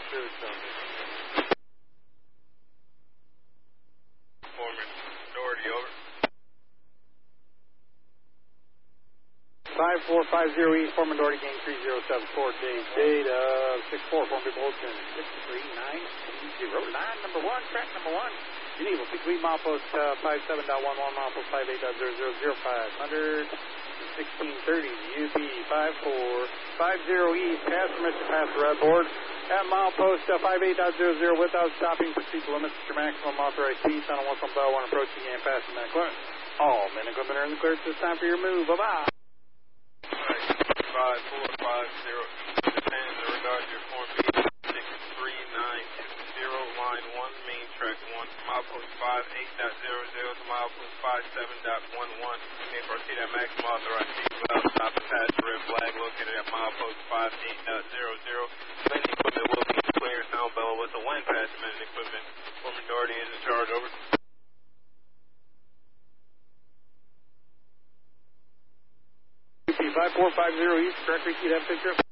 Foreman Doherty, over. 5450 East, Foreman Doherty, gain 3074, data 64, Foreman Bolton, 63909, number 1, track number 1. Geneva, between milepost 57.11, milepost 58.000500, 1630, UP 5450 East, pass permission, pass the red board. At milepost 58.00, without stopping, proceed to limits to your maximum authorized speed. Tunnel 1 from Bell 1 approaching and passing that clearance. All men and equipment are in the clearance. It's time for your move. Bye-bye. 5450, depends in regard to your form B 63920, line 1, main track 1, milepost 58.00 to milepost 57.11. You may proceed at maximum authorized speed without stopping past the red flag located at milepost 58.00. Landing equipment will be clear. Sound bell with the wind pass landing equipment. Foreman Doherty is in charge, over. 5450 East, correct repeat, have picture.